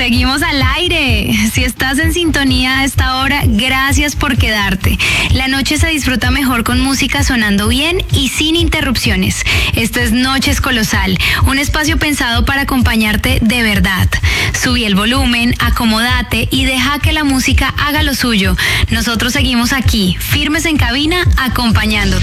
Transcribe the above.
Seguimos al aire. Si estás en sintonía a esta hora, gracias por quedarte. La noche se disfruta mejor con música sonando bien y sin interrupciones. Esto es Noches Colosal, un espacio pensado para acompañarte de verdad. Subí el volumen, acomódate y deja que la música haga lo suyo. Nosotros seguimos aquí, firmes en cabina, acompañándote.